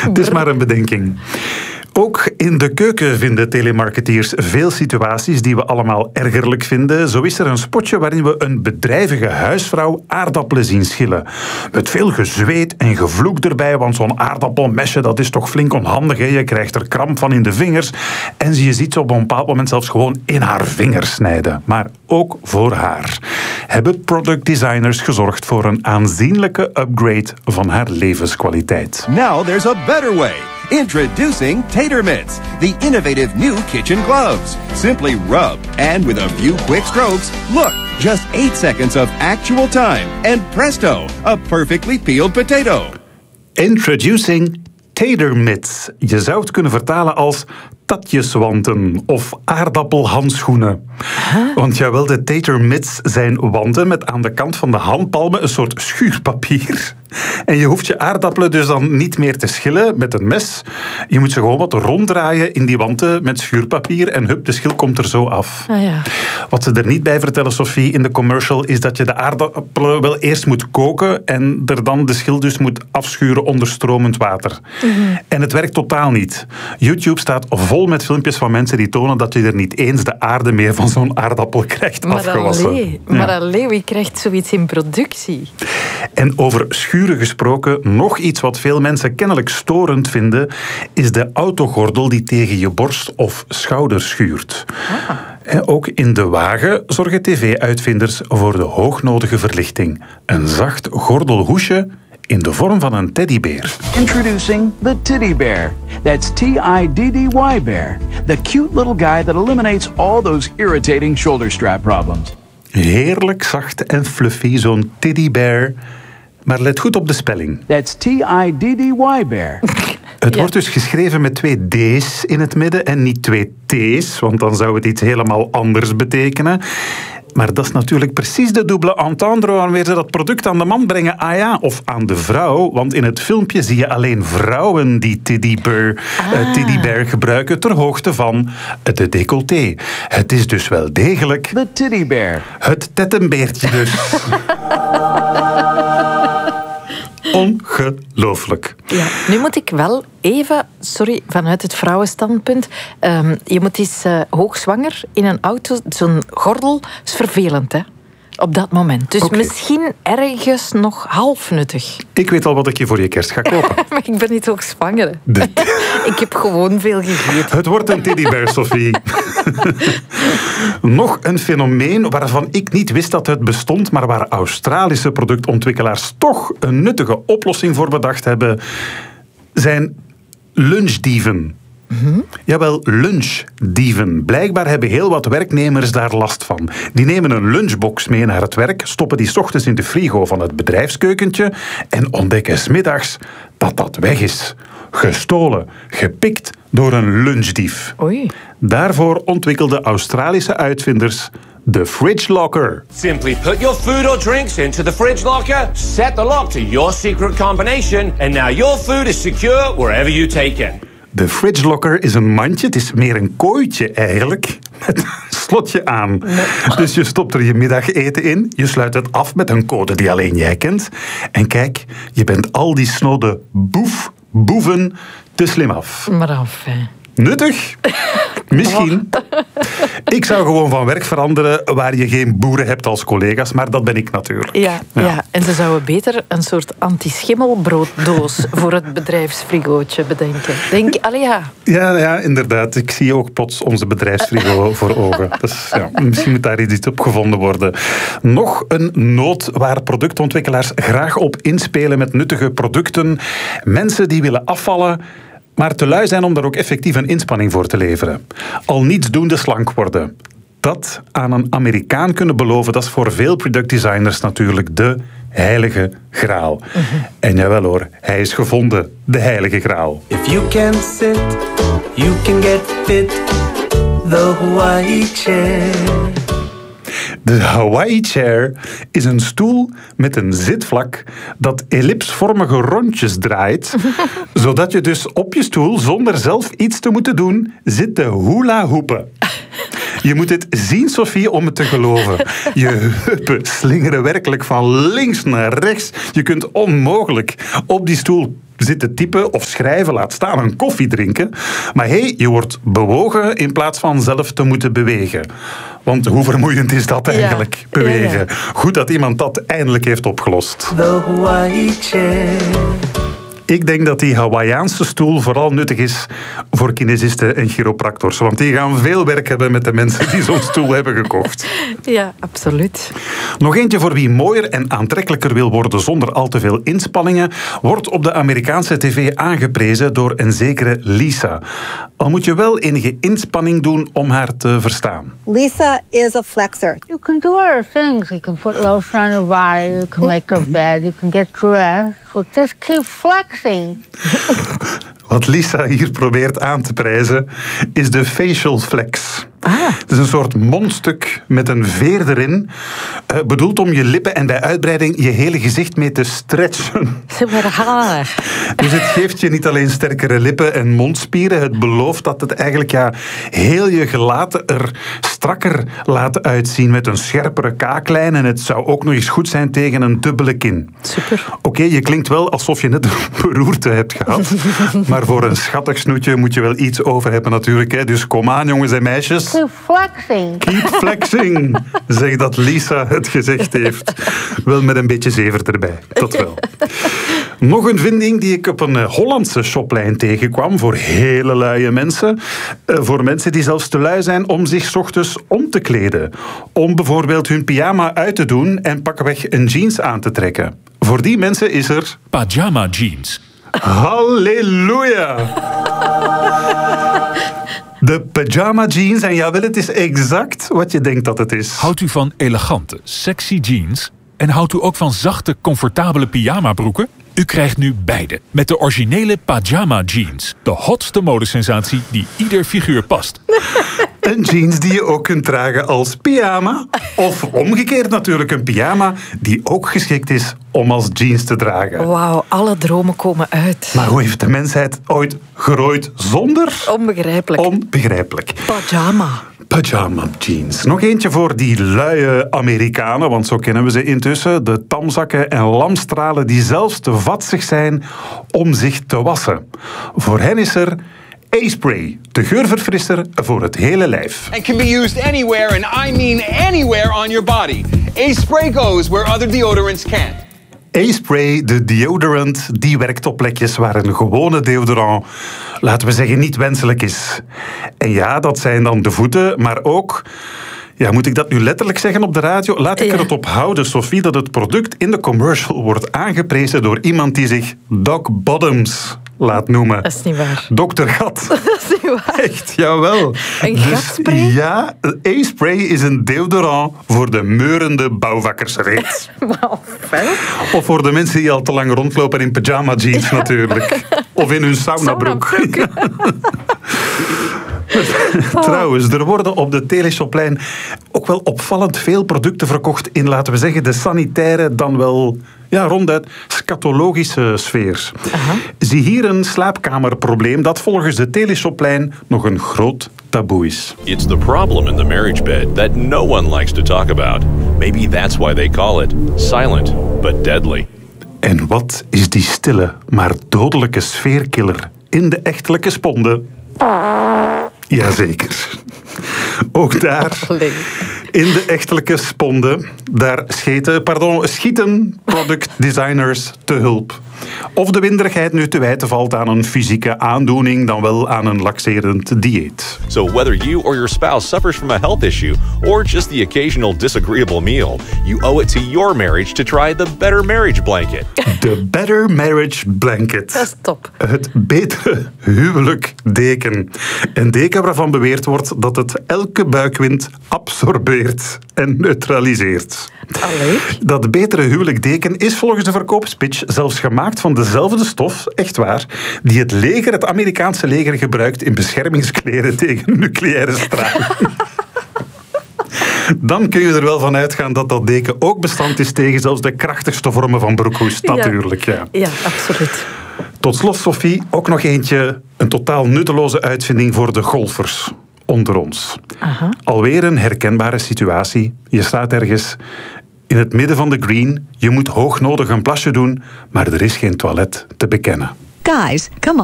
Het is maar een bedenking. Ook in de keuken vinden telemarketeers veel situaties die we allemaal ergerlijk vinden. Zo is er een spotje waarin we een bedrijvige huisvrouw aardappelen zien schillen. Met veel gezweet en gevloek erbij, want zo'n aardappelmesje, dat is toch flink onhandig. Hè? Je krijgt er kramp van in de vingers. En je ziet ze op een bepaald moment zelfs gewoon in haar vingers snijden. Maar ook voor haar hebben productdesigners gezorgd voor een aanzienlijke upgrade van haar levenskwaliteit. Now there's a better way. Introducing Tater Mitts, the innovative new kitchen gloves. Simply rub, and with a few quick strokes, look, just 8 seconds of actual time, and presto, a perfectly peeled potato. Introducing Tater Mitts. Je zou het kunnen vertalen als tatjeswanten of aardappelhandschoenen. Want jawel, de Tater Mitts zijn wanten met aan de kant van de handpalmen een soort schuurpapier. En je hoeft je aardappelen dus dan niet meer te schillen met een mes. Je moet ze gewoon wat ronddraaien in die wanten met schuurpapier en hup, de schil komt er zo af. Ah, ja. Wat ze er niet bij vertellen, Sophie, in de commercial, is dat je de aardappelen wel eerst moet koken en er dan de schil dus moet afschuren onder stromend water. En het werkt totaal niet. YouTube staat vol met filmpjes van mensen die tonen dat je er niet eens de aarde meer van zo'n aardappel krijgt afgewassen. Maar wie krijgt zoiets in productie? En over schuren gesproken, nog iets wat veel mensen kennelijk storend vinden, is de autogordel die tegen je borst of schouder schuurt. En ook in de wagen zorgen tv-uitvinders voor de hoognodige verlichting. Een zacht gordelhoesje in de vorm van een teddybeer. Introducing the Titty Bear. That's T-I-D-D-Y Bear. The cute little guy that eliminates all those irritating shoulder strap problems. Heerlijk zacht en fluffy, zo'n teddybear. Maar let goed op de spelling. That's T-I-D-D-Y Bear. Het wordt dus geschreven met 2 D's in het midden en niet 2 T's, want dan zou het iets helemaal anders betekenen. Maar dat is natuurlijk precies de double entendre wanneer ze dat product aan de man brengen. Ah ja, of aan de vrouw. Want in het filmpje zie je alleen vrouwen die teddybear gebruiken ter hoogte van de décolleté. Het is dus wel degelijk The Titty Bear. het tettenbeertje dus. Ongelooflijk. Ja, nu moet ik wel even, vanuit het vrouwenstandpunt, je moet eens hoogzwanger in een auto, zo'n gordel, is vervelend, hè? Op dat moment. Dus misschien ergens nog half nuttig. Ik weet al wat ik je voor je kerst ga kopen. Maar ik ben niet hoogzwanger. Ik heb gewoon veel gegeten. Het wordt een teddybear, Sophie. Nog een fenomeen waarvan ik niet wist dat het bestond, maar waar Australische productontwikkelaars toch een nuttige oplossing voor bedacht hebben, zijn lunchdieven. Jawel, lunchdieven. Blijkbaar hebben heel wat werknemers daar last van. Die nemen een lunchbox mee naar het werk, stoppen die 's ochtends in de frigo van het bedrijfskeukentje en ontdekken 's middags dat dat weg is. Gestolen, gepikt door een lunchdief. Oei. Daarvoor ontwikkelden Australische uitvinders de fridge locker. Simply put your food or drinks into the fridge locker, set the lock to your secret combination, and now your food is secure wherever you take it. De fridge locker is een mandje, het is meer een kooitje eigenlijk, met een slotje aan. Dus je stopt er je middageten in, je sluit het af met een code die alleen jij kent. En kijk, je bent al die snodde boeven te slim af. Maar enfin. Nuttig? Misschien. Ik zou gewoon van werk veranderen waar je geen boeren hebt als collega's, maar dat ben ik natuurlijk. Ja. En ze zouden beter een soort anti-schimmelbrooddoos voor het bedrijfsfrigootje bedenken. Ja, inderdaad. Ik zie ook plots onze bedrijfsfrigo voor ogen. Dus misschien moet daar iets op gevonden worden. Nog een nood waar productontwikkelaars graag op inspelen met nuttige producten. Mensen die willen afvallen, maar te lui zijn om daar ook effectief een inspanning voor te leveren. Al nietsdoende slank worden. Dat aan een Amerikaan kunnen beloven, dat is voor veel productdesigners natuurlijk de heilige graal. En jawel hoor, hij is gevonden, de heilige graal. If you can sit, you can get fit. The Hawaii Chair. De Hawaii Chair is een stoel met een zitvlak dat ellipsvormige rondjes draait, zodat je dus op je stoel, zonder zelf iets te moeten doen, zit te hula-hoepen. Je moet het zien, Sophie, om het te geloven. Je heupen slingeren werkelijk van links naar rechts. Je kunt onmogelijk op die stoel zit te typen of schrijven, laat staan een koffie drinken. Maar je wordt bewogen in plaats van zelf te moeten bewegen. Want hoe vermoeiend is dat eigenlijk, bewegen? Ja. Goed dat iemand dat eindelijk heeft opgelost. The Hawaii chair. Ik denk dat die Hawaïaanse stoel vooral nuttig is voor kinesisten en chiropractors. Want die gaan veel werk hebben met de mensen die zo'n stoel hebben gekocht. Ja, absoluut. Nog eentje voor wie mooier en aantrekkelijker wil worden zonder al te veel inspanningen, wordt op de Amerikaanse tv aangeprezen door een zekere Lisa. Al moet je wel enige inspanning doen om haar te verstaan. Lisa is a flexor. You can do other things. You can put lotion on your body. You can make your bed. You can get dressed. So just keep flexing. Wat Lisa hier probeert aan te prijzen is de facial flex. Het is een soort mondstuk met een veer erin, bedoeld om je lippen en bij uitbreiding je hele gezicht mee te stretchen. Super haar. Dus het geeft je niet alleen sterkere lippen en mondspieren, het belooft dat het eigenlijk heel je gelaten er strakker laat uitzien met een scherpere kaaklijn en het zou ook nog eens goed zijn tegen een dubbele kin. Super. Oké, je klinkt wel alsof je net een beroerte hebt gehad, maar voor een schattig snoetje moet je wel iets over hebben natuurlijk. Hè. Dus kom aan jongens en meisjes. Keep flexing. Keep flexing, zeg dat Lisa het gezegd heeft. Wel met een beetje zever erbij, dat wel. Nog een vinding die ik op een Hollandse shoplijn tegenkwam voor hele luie mensen. Voor mensen die zelfs te lui zijn om zich 's ochtends om te kleden. Om bijvoorbeeld hun pyjama uit te doen en pakweg een jeans aan te trekken. Voor die mensen is er... Pajama jeans. Halleluja! De pyjama jeans, en jawel, het is exact wat je denkt dat het is. Houdt u van elegante, sexy jeans? En houdt u ook van zachte, comfortabele pyjamabroeken? U krijgt nu beide. Met de originele pajama jeans. De hotste modesensatie die ieder figuur past. Een jeans die je ook kunt dragen als pyjama. Of omgekeerd natuurlijk een pyjama die ook geschikt is om als jeans te dragen. Wauw, alle dromen komen uit. Maar hoe heeft de mensheid ooit gerooid zonder? Onbegrijpelijk. Onbegrijpelijk. Pajama jeans. Nog eentje voor die luie Amerikanen, want zo kennen we ze intussen. De tamzakken en lamstralen die zelfs te vatsig zijn om zich te wassen. Voor hen is er A-spray, de geurverfrisser voor het hele lijf. And can be used anywhere, and I mean anywhere on your body. A-spray goes where other deodorants can't. A-spray, de deodorant, die werkt op plekjes waar een gewone deodorant, laten we zeggen, niet wenselijk is. En ja, dat zijn dan de voeten, maar ook... Ja, moet ik dat nu letterlijk zeggen op de radio? Laat ik er het op houden, Sophie, dat het product in de commercial wordt aangeprezen door iemand die zich Doc Bottoms laat noemen. Dat is niet waar. Dokter Gat. Dat is niet waar. Echt, jawel. Een gatspray? Ja, A-spray is een deodorant voor de meurende bouwvakkersreet. Wauw, fijn. Of voor de mensen die al te lang rondlopen in pyjama jeans natuurlijk. Of in hun saunabroek. Trouwens, er worden op de teleshoplijn ook wel opvallend veel producten verkocht in, laten we zeggen, de sanitaire, dan wel ronduit scatologische sfeer. Zie hier een slaapkamerprobleem dat volgens de teleshoplijn nog een groot taboe is. It's the problem in the marriage bed that no one likes to talk about. Maybe that's why they call it silent but deadly. En wat is die stille, maar dodelijke sfeerkiller in de echtelijke sponde? Jazeker. Ook daar, in de echtelijke sponde, daar schieten productdesigners te hulp. Of de winderigheid nu te wijten valt aan een fysieke aandoening dan wel aan een laxerend dieet. So whether you or your spouse suffers from a health issue or just the occasional disagreeable meal, you owe it to your marriage to try the Better Marriage Blanket. De Better Marriage Blanket. Dat is top. Het betere huwelijkdeken. Een deken waarvan beweerd wordt dat het elke buikwind absorbeert en neutraliseert. Allee. Dat betere huwelijkdeken is volgens de verkoopspitch zelfs gemaakt van dezelfde stof, echt waar, die het Amerikaanse leger gebruikt in beschermingskleren tegen nucleaire straling. Dan kun je er wel van uitgaan dat dat deken ook bestand is tegen zelfs de krachtigste vormen van broekhoest, natuurlijk. Ja, absoluut. Tot slot, Sophie, ook nog eentje, een totaal nutteloze uitvinding voor de golfers onder ons. Alweer een herkenbare situatie. Je staat ergens in het midden van de green, je moet hoognodig een plasje doen, maar er is geen toilet te bekennen. Guys, come on.